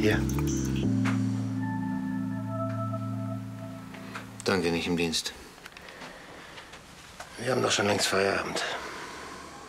Hier. Danke, nicht im Dienst. Wir haben doch schon längst Feierabend.